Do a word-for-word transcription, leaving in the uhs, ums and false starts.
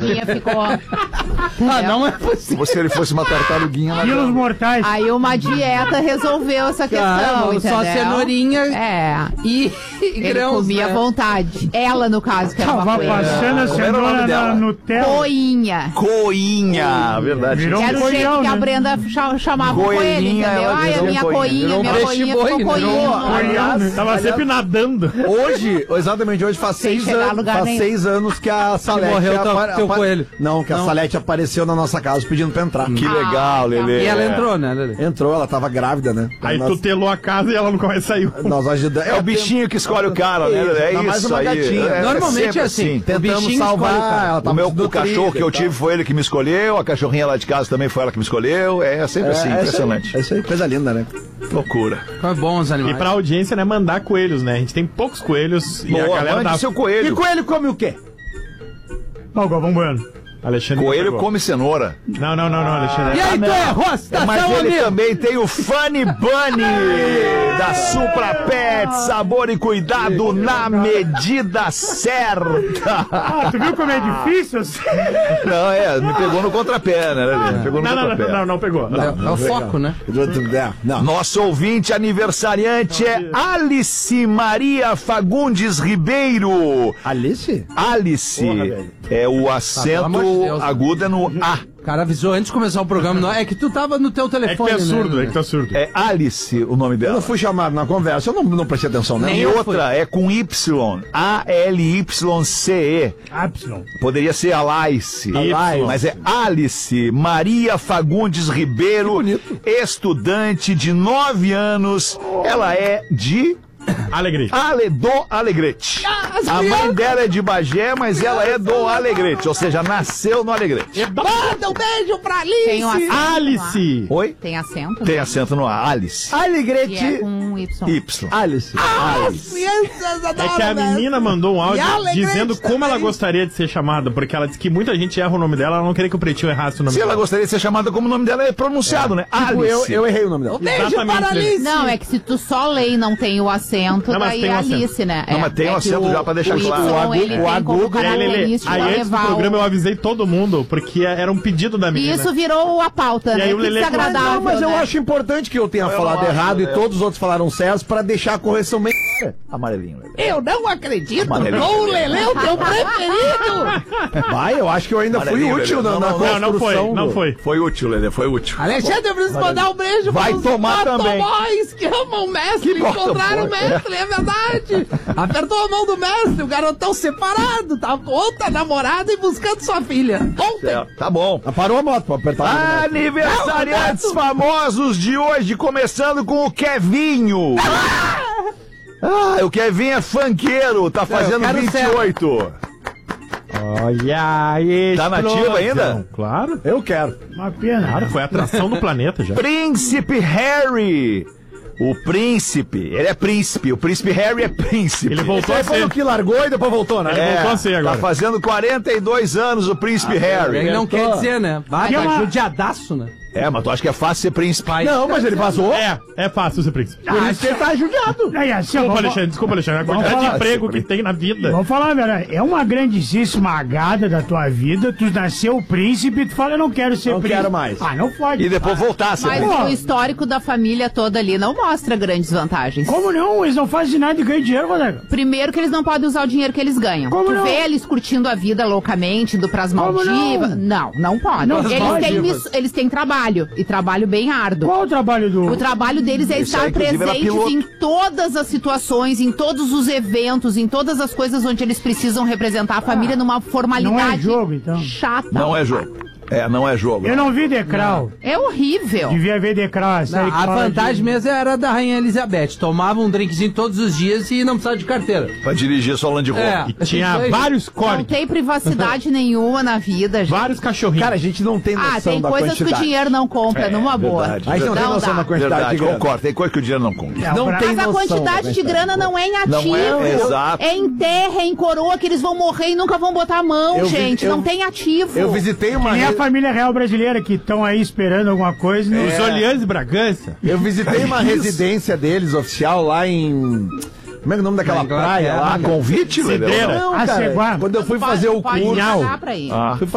tartaruguinha ficou... Ah, não é possível. Se ele fosse uma tartaruguinha... Quilos mortais. Aí uma dieta resolveu essa questão, Caramba, entendeu? só cenourinha É. e, e Ele grãos, comia à né? vontade. Ela, no caso, que era uma Tava coelha. passando a Como era o nome cenoura dela? na Nutella. Coinha. Coinha, verdade. Virou Era um o jeito coelhão, que a né? Brenda cha- chamava o coelho, Coelhinha, entendeu? ela Ai, a virou minha coinha, coinha, virou um minha peixe coinha boi, ficou virou coinha. um coelhão, né? Tava sempre nadando. Hoje, exatamente hoje, faz Sem seis, chegar a anos, lugar faz nenhum. seis anos que a Salete... morreu teu- apa- teu apa- coelho. Não, que a Não. Salete apareceu na nossa casa pedindo pra entrar. Que Ah, legal, Lelê. E ela entrou, né, Lelê? Entrou, ela tava grávida, né? Aí nós, tu telou a casa e ela nunca mais saiu. nós ajudamos. É o bichinho que escolhe o cara, né? É Tá mais isso uma aí. gatinha. É, Normalmente sempre é assim. Tentamos bichinho salvar, escolhe o cara. ela O tava meu o desnutrida cachorro que eu e tal. tive foi ele que me escolheu, a cachorrinha lá de casa também foi ela que me escolheu. É sempre assim, É, é isso aí, impressionante. é isso aí, coisa linda, né? Loucura. Foi bom os E animais. pra audiência, né, mandar coelhos, né? A gente tem poucos coelhos e a Boa, galera mande dá... seu E coelho. coelho come o quê? Ó, o Galvão Bueno. Alexandre Coelho pegou. come cenoura. Não, não, não, não, Alexandre. E aí, tu errou, tá Mas só ele amigo. também tem o Funny Bunny da Supra Pet, sabor e cuidado na medida certa. Ah, tu viu como é difícil? Não, é, me pegou no contrapé, né? Lelê? Me pegou no Não, não, contrapé. não, não, não pegou. É, é o foco, né? É, não. Nosso ouvinte aniversariante é Alice Maria Fagundes Ribeiro. Alice? Alice, Porra, velho. é o pelo acento amor de Deus. agudo é no A. O cara avisou antes de começar o programa. Não, é que tu tava no teu É que tu telefone, é surdo, né? é que tu é surdo. É Alice o nome Eu dela. não fui chamado na conversa, eu não, não prestei atenção, né? Nem E eu outra é com Y, A L Y C E. Absalom. Poderia ser Alice, Y. mas é Alice Maria Fagundes Ribeiro, estudante de nove anos. Ela é de Alegrete. Ale, do Alegrete. A mãe dela é de Bagé, mas ela é do Alegrete, ou seja, nasceu no Alegrete. Manda um beijo pra Alice! Tem um acento. Alice! Oi? Tem acento? Tem acento no A, Alice. Que é Alegrete. com um Y. Y. Alice. Alice. É que a menina mandou um áudio dizendo como ela gostaria de ser chamada, porque ela disse que muita gente erra o nome dela, ela não queria que o Pretinho errasse o nome Se ela dela. gostaria de ser chamada como o nome dela é pronunciado, né? Tipo, Alice. eu, eu errei o nome dela. Beijo Exatamente, para Lelê. Alice! Não, é que se tu só lê e não tem o acento, Não, mas daí tem é o acento. Alice, né? Não, É, mas tem é um que acento já pra deixar o claro. Y, O agu- ele o tem como agudo- E aí, Lelê, característica aí antes do levar programa eu o... avisei todo mundo, porque era um pedido da E menina. isso virou a pauta, E né? aí o Que Lelê- desagradável, Não, mas eu né? acho importante que eu tenha falado acho, errado e é. todos os outros falaram certo pra deixar a correção bem. Amarelinho, Lelê. Eu não acredito! Amarelinho. O Lelê é o teu preferido! Vai, eu acho que eu ainda fui Amarelinho, útil Lelê. na, Não, na não, Não, não foi, construção não do- foi. Foi útil, Lelê, foi útil. Alexandre, eu preciso mandar um beijo Vai para os tomar também. motoboys que amam o mestre, Que encontraram o motoboy? mestre, é verdade. Apertou a mão do mestre, o garotão separado, tá com outra namorada e buscando sua filha. Ontem. Certo, tá bom. Ah, parou a moto pra apertar o botão. Aniversariantes famosos de hoje, começando com o Kevinho. Ah, o Kevin é funkeiro, tá fazendo quero vinte e oito. Olha aí. Tá nativo ainda? Claro. Eu quero. Uma pena. Claro, foi a atração do planeta já. Príncipe Harry. O príncipe, ele é príncipe, o príncipe Harry é príncipe. Ele voltou a Esse aí foi ser. o que largou e depois voltou, né? Ele voltou a ser agora. Tá fazendo quarenta e dois anos o príncipe Harry. Ele não quer dizer, né? Vai, Que é tá uma- judiadaço, né? É, mas tu acha que é fácil ser príncipe? Não, mas ele vazou. É, é fácil ser príncipe. Por isso que ele tá judiado. Aí, assim, ó, Desculpa, vamos- Alexandre, desculpa, Alexandre. A Vamos quantidade de falar- emprego que tem na vida. Vamos falar, velho. É uma grandíssima agada da tua vida. Tu nasceu príncipe e tu fala, eu não quero ser Não príncipe. quero mais. Ah, não pode. E depois voltar a ser Mas príncipe. o histórico da família toda ali não mostra grandes vantagens. Como não? Eles não fazem nada e ganham dinheiro, colega. Primeiro que eles não podem usar o dinheiro que eles ganham. Como tu não? vê eles curtindo a vida loucamente, indo pras Como Maldivas. Não, não pode. Não eles, pode, têm, mas- miss- eles têm trabalho, e trabalho bem árduo. Qual o trabalho do... O trabalho deles é Esse estar aí, inclusive, era presentes piloto. em todas as situações, em todos os eventos, em todas as coisas onde eles precisam representar a família numa formalidade Não é jogo, então. chata. Não é jogo. É, não é jogo. Eu não vi Decral. É horrível. Devia ver Decral. A, série Não, que a fala vantagem de- mesmo era da Rainha Elizabeth. Tomava um drinkzinho todos os dias e não precisava de carteira. Pra dirigir sua Land Rover. É. E tinha Isso aí. vários Não códigos, tem privacidade nenhuma na vida, gente. vários cachorrinhos. Cara, a gente não tem noção Ah, tem da coisas que o quantidade. dinheiro não compra, numa boa. verdade, A gente não tem Não noção dá. da quantidade Verdade, de grana. concordo. Tem coisa que o dinheiro não compra. É, o Não bra- tem Mas a noção da quantidade de grana não é em Não ativo. é, exato. É em terra, é em coroa, que eles vão morrer e nunca vão botar a mão, Eu vi- gente. eu- não tem ativo. Eu visitei uma... Nem a re- família real brasileira que estão aí esperando alguma coisa. não- Os Orleans e Bragança. Eu visitei uma residência deles, oficial, lá em... Como é que é o nome daquela Na Inglaterra, praia lá? A convite, Lelê? Cidreira. Não, A cara. Ceguá. Quando eu fui Pode- fazer o pode curso... pagar pra ir. Ah. Fui